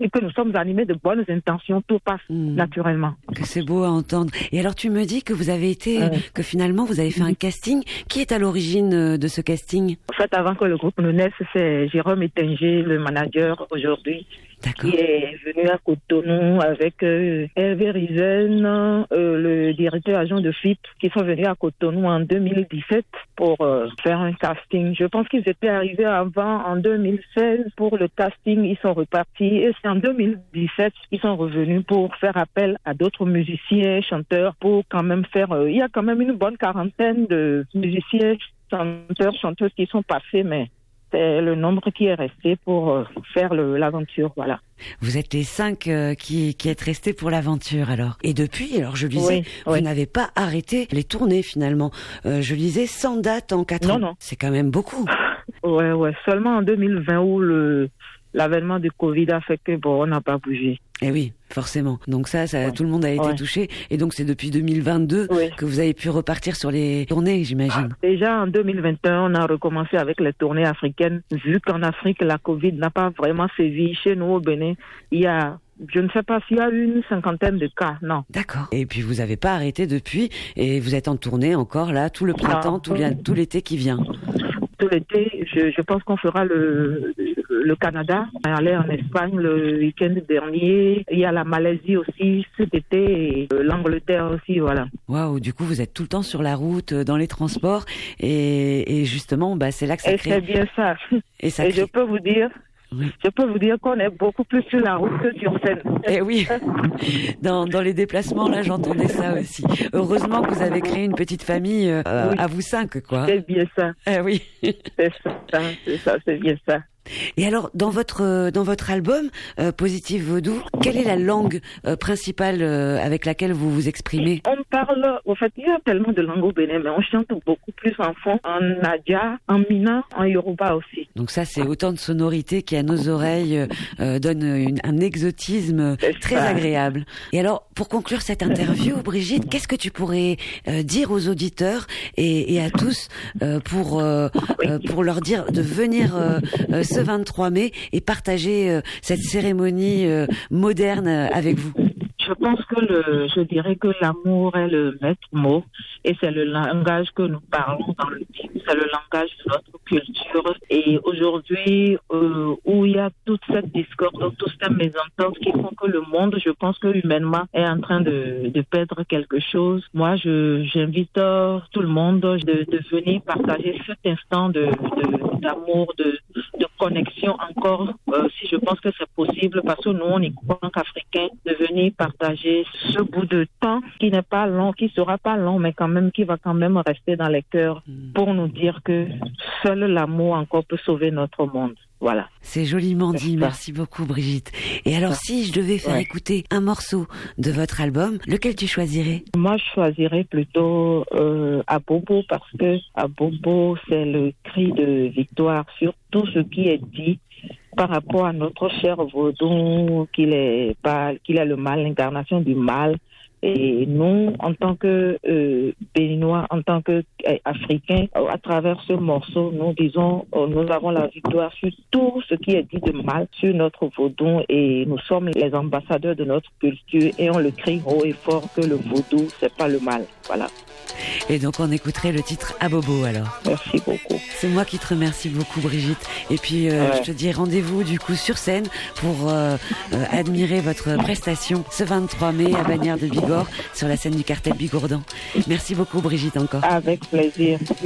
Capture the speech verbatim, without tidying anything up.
et que nous sommes animés de bonnes intentions, tout passe mmh. naturellement. Que c'est beau à entendre. Et alors tu me dis que vous avez été, mmh. que finalement vous avez fait un casting. Qui est à l'origine de ce casting? En fait, avant que le groupe ne naisse, c'est Jérôme Ettinger, le manager aujourd'hui, D'accord. qui est venu à Cotonou avec euh, Hervé Rizen, euh, le directeur agent de F I P, qui sont venus à Cotonou en deux mille dix-sept pour euh, faire un casting. Je pense qu'ils étaient arrivés avant, en deux mille seize, pour le casting. Ils sont repartis et c'est en deux mille dix-sept qu'ils sont revenus pour faire appel à d'autres musiciens, chanteurs, pour quand même faire... Euh, il y a quand même une bonne quarantaine de musiciens, chanteurs, chanteuses qui sont passés, mais... c'est le nombre qui est resté pour euh, faire le, l'aventure, voilà. Vous êtes les cinq euh, qui, qui êtes restés pour l'aventure, alors. Et depuis, alors je lisais, oui, vous oui. n'avez pas arrêté les tournées, finalement. Euh, je lisais cent dates en quatre non, ans. Non, c'est quand même beaucoup. Ouais, ouais. Seulement en deux mille vingt où le, l'avènement du Covid a fait que, bon, on n'a pas bougé. Eh oui, forcément. Donc ça, ça ouais. tout le monde a été ouais. touché. Et donc c'est depuis deux mille vingt-deux oui. que vous avez pu repartir sur les tournées, j'imagine. Déjà en deux mille vingt et un, on a recommencé avec les tournées africaines. Vu qu'en Afrique, la Covid n'a pas vraiment sévi. Chez nous, au Bénin, il y a... je ne sais pas s'il y a une cinquantaine de cas, non. D'accord. Et puis vous n'avez pas arrêté depuis, et vous êtes en tournée encore là, tout le printemps, tout, tout l'été qui vient. Tout l'été, je, je pense qu'on fera le, le Canada. On est allé en Espagne le week-end dernier. Il y a la Malaisie aussi cet été, et l'Angleterre aussi, voilà. Waouh, du coup vous êtes tout le temps sur la route, dans les transports, et, et justement, bah, c'est là que ça et crée... c'est bien ça. Et, ça et crée... je peux vous dire... Oui. Je peux vous dire qu'on est beaucoup plus sur la route que sur scène. Eh oui, dans, dans les déplacements, là, j'entendais ça aussi. Heureusement que vous avez créé une petite famille euh, oui. à vous cinq, quoi. C'est bien ça. Eh oui. C'est ça, c'est ça, c'est bien ça. Et alors, dans votre dans votre album euh, Positive Vaudou, quelle est la langue euh, principale euh, avec laquelle vous vous exprimez? On parle, en fait, il y a tellement de langues au Bénin, mais on chante beaucoup plus en fond, en Nadia, en Mina, en Yoruba aussi. Donc ça, c'est autant de sonorités qui, à nos oreilles, euh, donnent une, un exotisme c'est très ça. agréable. Et alors, pour conclure cette interview, Brigitte, qu'est-ce que tu pourrais euh, dire aux auditeurs et, et à tous euh, pour euh, oui. euh, pour leur dire de venir euh, euh, ce vingt-trois mai et partager euh, cette cérémonie euh, moderne euh, avec vous? Je pense que le, je dirais que l'amour est le maître mot et c'est le langage que nous parlons dans le film, c'est le langage de notre culture. Et aujourd'hui, euh, où il y a toute cette discorde, toute cette mésentente qui font que le monde, je pense que humainement, est en train de, de perdre quelque chose. Moi, je, j'invite euh, tout le monde de, de venir partager cet instant de, de, d'amour, de, de connexion encore, euh, si je pense que c'est possible, parce que nous, on y croit en tant qu'Africains, de venir partager ce bout de temps qui n'est pas long, qui sera pas long, mais quand même, qui va quand même rester dans les cœurs pour nous dire que seul l'amour encore peut sauver notre monde. Voilà. C'est joliment dit. C'est Merci beaucoup, Brigitte. Et alors, si je devais faire ouais. écouter un morceau de votre album, lequel tu choisirais? Moi, je choisirais plutôt euh, Abobo, parce que Abobo, c'est le cri de victoire sur tout ce qui est dit par rapport à notre cher Vaudou, qu'il est pas, qu'il est le mal, l'incarnation du mal. Et nous, en tant que euh, Béninois, en tant qu'Africains, euh, à travers ce morceau, nous disons, euh, nous avons la victoire sur tout ce qui est dit de mal sur notre vaudou et nous sommes les ambassadeurs de notre culture et on le crie haut et fort que le vaudou, c'est pas le mal. Voilà. Et donc on écouterait le titre Abobo alors. Merci beaucoup. C'est moi qui te remercie beaucoup, Brigitte. Et puis euh, ouais. je te dis rendez-vous du coup sur scène pour euh, euh, admirer votre prestation ce vingt-trois mai à Bagnères de Bigorre sur la scène du Cartel Bigourdan. Merci beaucoup, Brigitte, encore. Avec plaisir.